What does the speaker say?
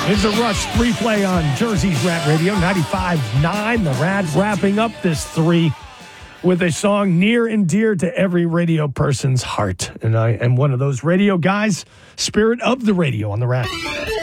It's a Rush 3 play on Jersey's Rat Radio, 95.9. The Rats wrapping up this 3 with a song near and dear to every radio person's heart. And I am one of those radio guys, Spirit of the Radio on the Rat.